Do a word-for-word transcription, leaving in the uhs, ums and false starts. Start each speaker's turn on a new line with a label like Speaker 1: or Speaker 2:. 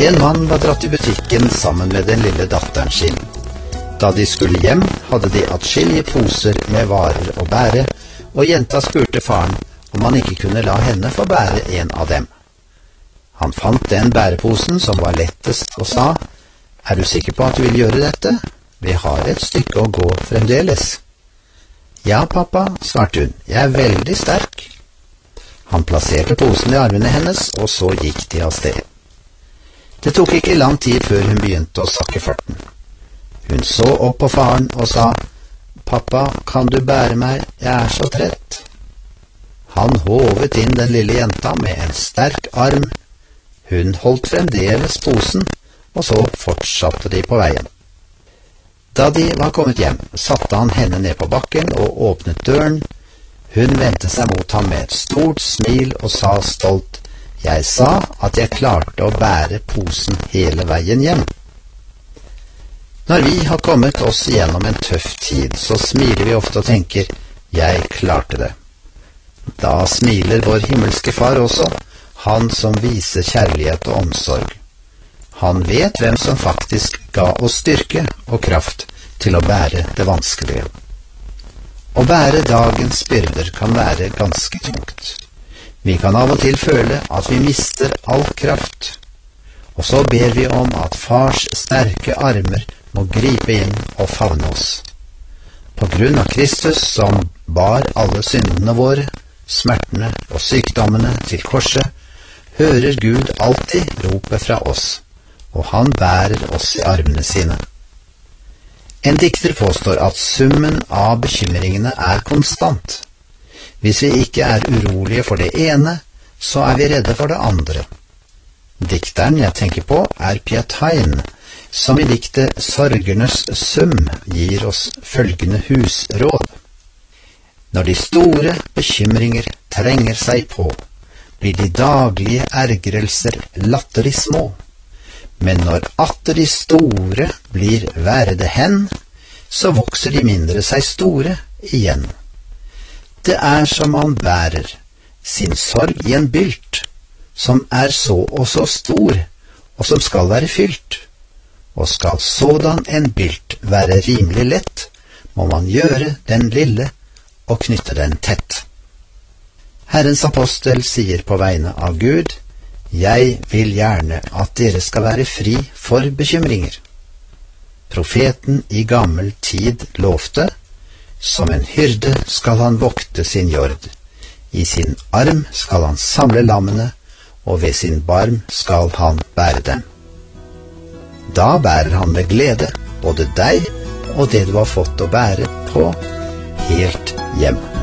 Speaker 1: En mann var dratt i butikken sammen med den lille datteren sin. Da de skulle hjem, hadde de atskillige poser med varer å bære, og jenta spurte faren om han ikke kunne la henne få bære en av dem. Han fant den bæreposen som var lettest og sa, «Er du sikker på at du vil gjøre dette? Vi har et stykke å gå fremdeles.» «Ja, pappa», svarte hun, «jeg er veldig sterk.» Han plasserte posen i armene hennes, og så gikk de av sted. Det tok ikke lang tid før hun begynte å sakke farten. Hun så opp på faren og sa, «Pappa, kan du bære meg? Jeg er så trett.» Han håvet inn den lille jenta med en sterk arm. Hun holdt fremdeles posen, og så fortsatte de på veien. Da de var kommet hjem, satte han henne ned på bakken og åpnet døren. Hun vendte seg mot ham med et stort smil og sa stolt, «Jeg sa at jeg klarte å bære posen hele veien hjem.» Når vi har kommet oss gjennom en tøff tid, så smiler vi ofte og tenker, «Jeg klarte det.» Da smiler vår himmelske far også, han som viser kjærlighet og omsorg. Han vet hvem som faktisk ga oss styrke og kraft til å bære det vanskelige. Å bære dagens byrder kan være ganske tungt. Vi kan av og til føle at vi mister all kraft, og så ber vi om at fars sterke armer må gripe inn og favne oss. På grunn av Kristus som bar alle syndene våre, smertene og sykdommene til korset, hører Gud alltid ropet fra oss, og han bærer oss i armene sine. En dikter påstår at summen av bekymringene er konstant. Hvis vi ikke er urolige for det ene, så er vi redde for det andre. Dikteren jeg tenker på er Piet Hein, som i diktet Sorgernes sum gir oss følgende husråd. Når de store bekymringer trenger seg på, blir de daglige ergrelser latterlig små. Men når atter de store blir værede hen, så vokser de mindre seg store igjen. Det er som man bærer sin sorg i en bylt, som er så og så stor, og som skal være fylt. Og skal sådan en bylt være rimelig lett, må man gjøre den lille og knytte den tett. Herrens apostel sier på vegne av Gud, «Jeg vil gjerne at dere skal være fri for bekymringer.» Profeten i gammel tid lovte, «Som en hyrde skal han vokte sin jord. I sin arm skal han samle lammene, og ved sin barm skal han bære dem.» Da bærer han med glede både deg og det du har fått å bære på helt hjem.